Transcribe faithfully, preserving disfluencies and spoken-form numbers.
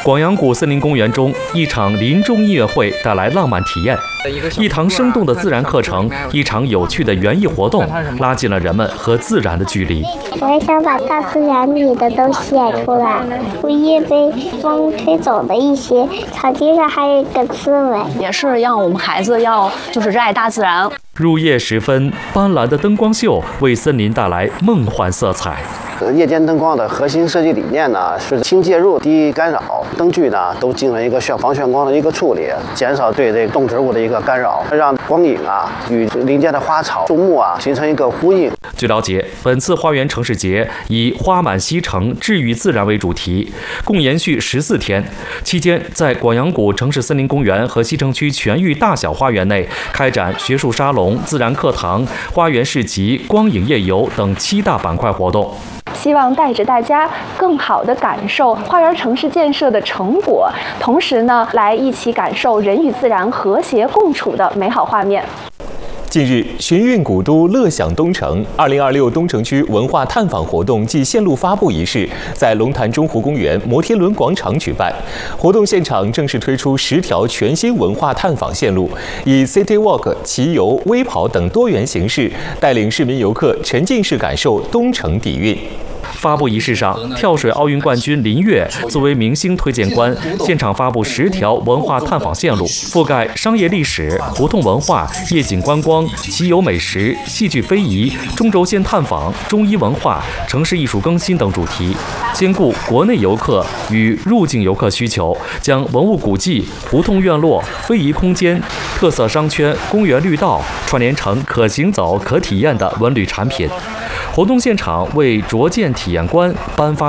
广阳谷森林公园中，一场林中音乐会带来浪漫体验，一堂生动的自然课程，一场有趣的园艺活动，拉近了人们和自然的距离。 我也想把大自然里的都写出来，树叶被风吹走的一些，草地上还有一个刺猬， 也是让我们孩子要就是热爱大自然。 入夜时分，斑斓的灯光秀为森林带来梦幻色彩。 夜间灯光的核心设计理念呢是轻介入、低干扰，灯具呢都进行了一个眩防眩光的一个处理，减少对这动植物的一个干扰，让光影啊与林间的花草树木啊形成一个呼应。 据了解，本次花园城市节以花满西城，治愈自然为主题，共延续十四天。期间，在广阳谷城市森林公园和西城区全域大小花园内开展学术沙龙、自然课堂、花园市集、光影夜游等七大板块活动。 希望带着大家更好地感受花园城市建设的成果，同时呢，来一起感受人与自然和谐共处的美好画面。 近日，寻韵古都乐享东城二零二六东城区文化探访活动暨线路发布仪式在龙潭中湖公园摩天轮广场举办。活动现场正式推出十条全新文化探访线路，以 City Walk、骑游、微跑等多元形式，带领市民游客沉浸式感受东城底蕴。 发布仪式上，跳水奥运冠军林月作为明星推荐官，现场发布十条文化探访线路，覆盖商业历史、胡同文化、夜景观光、骑游美食、戏剧非遗、中轴线探访、中医文化、城市艺术更新等主题，兼顾国内游客与入境游客需求，将文物古迹、胡同院落、非遗空间、特色商圈、公园绿道串联成可行走、可体验的文旅产品。活动现场为卓见体验官颁发